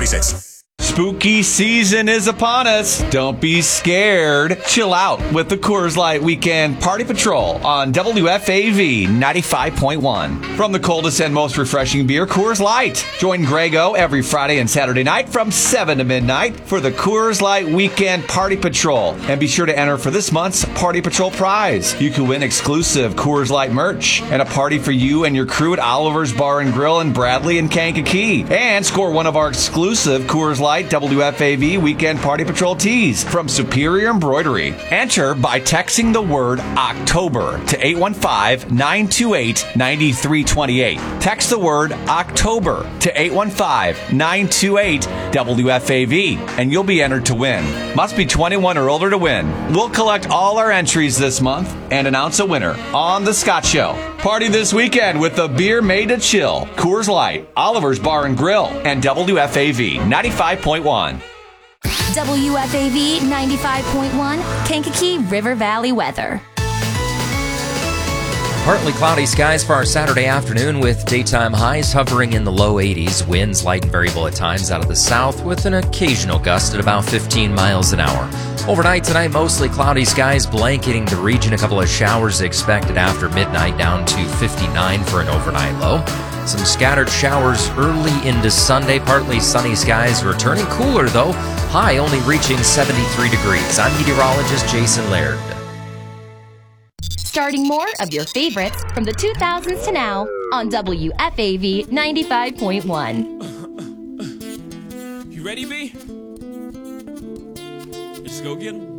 26. Spooky season is upon us. Don't be scared. Chill out with the Coors Light Weekend Party Patrol on WFAV 95.1. From the coldest and most refreshing beer, Coors Light. Join Grego every Friday and Saturday night from 7 to midnight for the Coors Light Weekend Party Patrol. And be sure to enter for this month's Party Patrol prize. You can win exclusive Coors Light merch and a party for you and your crew at Oliver's Bar and Grill in Bradley and Kankakee. And score one of our exclusive Coors Light WFAV Weekend Party Patrol tees from Superior Embroidery. Enter by texting the word October to 815-928-9328. Text the word October to 815-928-WFAV and you'll be entered to win. Must be 21 or older to win. We'll collect all our entries this month and announce a winner on The Scott Show. Party this weekend with the beer made to chill. Coors Light, Oliver's Bar and Grill, and WFAV 95.1. WFAV 95.1, Kankakee River Valley weather. Partly cloudy skies for our Saturday afternoon with daytime highs hovering in the low 80s. Winds light and variable at times out of the south with an occasional gust at about 15 miles an hour. Overnight tonight, mostly cloudy skies blanketing the region. A couple of showers expected after midnight, down to 59 for an overnight low. Some scattered showers early into Sunday. Partly sunny skies returning cooler, though. High only reaching 73 degrees. I'm meteorologist Jason Laird. Starting more of your favorites from the 2000s to now on WFAV 95.1. You ready, B? Let's go get 'em.